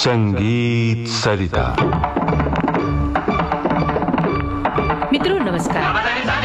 संगीत सरिता। मित्रों नमस्कार।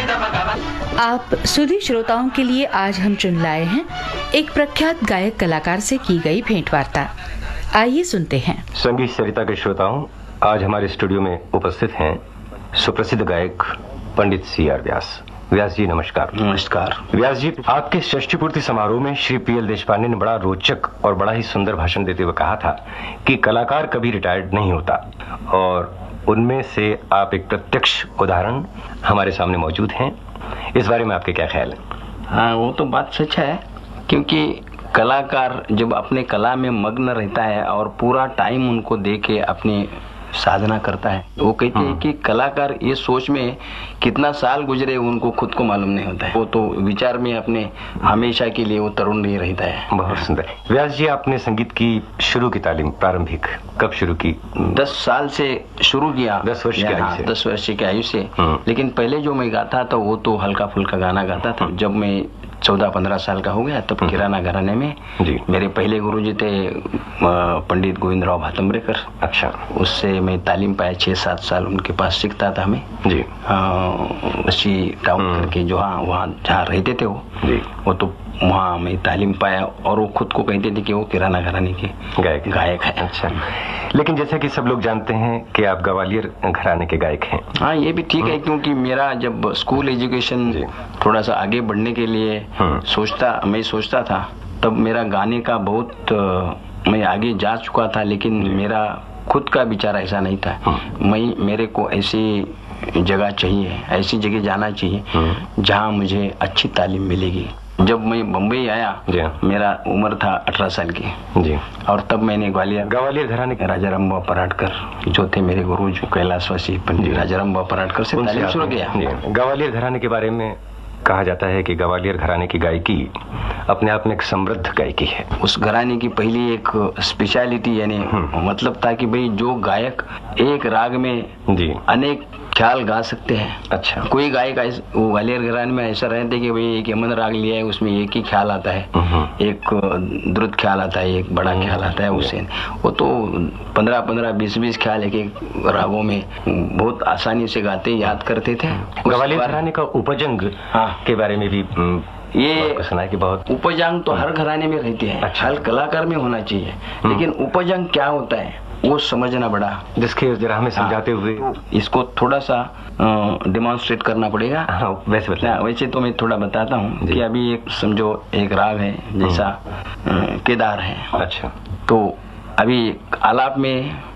आप सुधी श्रोताओं के लिए आज हम चुन लाए हैं एक प्रख्यात गायक कलाकार से की गई भेंट वार्ता। आइए सुनते हैं। संगीत सरिता के श्रोताओं, आज हमारे स्टूडियो में उपस्थित हैं सुप्रसिद्ध गायक पंडित C.R. व्यास। व्यास जी नमस्कार। नमस्कार। व्यास जी, आपके षष्ठी पूर्ति समारोह में श्री P.L. देशपांडे ने बड़ा रोचक और बड़ा ही सुंदर भाषण देते हुए कहा था कि कलाकार कभी रिटायर्ड नहीं होता, और उनमें से आप एक प्रत्यक्ष उदाहरण हमारे सामने मौजूद हैं। इस बारे में आपके क्या ख्याल है? हाँ, वो तो बात सच है, क्योंकि कलाकार जब अपने कला में मग्न रहता है और पूरा टाइम उनको दे के अपनी साधना करता है, वो कहते हैं कि कलाकार ये सोच में कितना साल गुजरे उनको खुद को मालूम नहीं होता है। वो तो विचार में अपने हमेशा के लिए वो तरुण नहीं रहता है। बहुत सुंदर। व्यास जी, आपने संगीत की शुरू की तालीम प्रारंभिक कब शुरू की? 10 साल से शुरू किया। 10 वर्ष की आयु से। 10 वर्ष की आयु से। लेकिन पहले जो मैं गाता था वो तो हल्का फुल्का गाना गाता था। जब मैं 14-15 साल का हो गया तब किराना घराने में जी। मेरे पहले गुरुजी थे पंडित गोविंदराव भातंब्रेकर। अच्छा। उससे मैं तालीम पाया, 6-7 साल उनके पास सीखता था मैं जी। उसी टाउन करके जो वहाँ जहाँ रहते थे वो तो वहाँ मैं तालीम पाया, और वो खुद को कहते थे कि वो किराना घराने के गायक है। अच्छा। लेकिन जैसा कि सब लोग जानते हैं कि आप ग्वालियर घराने के गायक हैं। हाँ, ये भी ठीक है, क्योंकि मेरा जब स्कूल एजुकेशन थोड़ा सा आगे बढ़ने के लिए मैं सोचता था, तब मेरा गाने का बहुत मैं आगे जा चुका था, लेकिन मेरा खुद का विचार ऐसा नहीं था। मेरे को ऐसी जगह चाहिए, ऐसी जगह जाना चाहिए जहाँ मुझे अच्छी तालीम मिलेगी। जब मैं बम्बई आया मेरा उम्र था 18 साल की जी, और तब मैंने ग्वालियर घराने के राजा राम बाबा पराडकर जो थे मेरे गुरु, जो कैलाशवासी पंडित राजा राम बाबा पराडकर से तालीम शुरू किया। ग्वालियर घराने के बारे में कहा जाता है कि ग्वालियर घराने की गायकी अपने आप में एक समृद्ध गायकी है। उस घराने की पहली एक स्पेशलिटी यानी मतलब था कि भाई जो गायक एक राग में जी अनेक ख्याल गा सकते हैं। अच्छा। कोई गायक वो ग्वालियर घराने में ऐसा रहते कि भाई एक यमन राग लिया है, उसमें एक ही ख्याल आता है, एक द्रुत ख्याल आता है, एक बड़ा ख्याल आता है। उसे वो तो 15-15, 20-20 ख्याल एक रागों में बहुत आसानी से गाते याद करते थे। ग्वालियर घराने का उपजंग के बारे में भी ये सुना है कि बहुत उपजंग तो हर घराने में रहती है। अच्छा। हर कलाकार में होना चाहिए, लेकिन उपजंग क्या होता है वो समझना बड़ा, जिसके जरा हमें समझाते हुए इसको थोड़ा सा डेमोन्स्ट्रेट करना पड़ेगा। वैसे तो मैं थोड़ा बताता हूँ कि अभी एक समझो एक राग है जैसा केदार है। अच्छा। तो अभी आलाप में